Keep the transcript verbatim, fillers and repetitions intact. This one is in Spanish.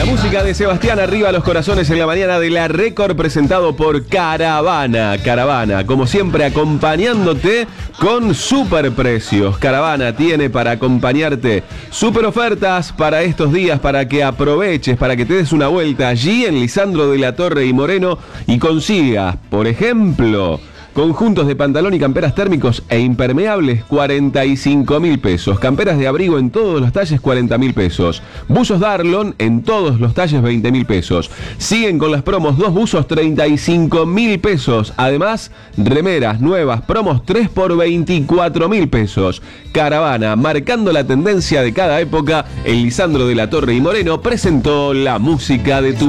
La música de Sebastián arriba los corazones en la mañana de La Récord, presentado por Caravana. Caravana, como siempre, acompañándote con super precios. Caravana tiene para acompañarte super ofertas para estos días, para que aproveches, para que te des una vuelta allí en Lisandro de la Torre y Moreno y consigas, por ejemplo, conjuntos de pantalón y camperas térmicos e impermeables, cuarenta y cinco mil pesos. Camperas de abrigo en todos los talles, cuarenta mil pesos. Buzos Darlon en todos los talles, veinte mil pesos. Siguen con las promos, dos buzos, treinta y cinco mil pesos. Además, remeras nuevas, promos tres por veinticuatro mil pesos. Caravana, marcando la tendencia de cada época, el Lisandro de la Torre y Moreno presentó la música de tu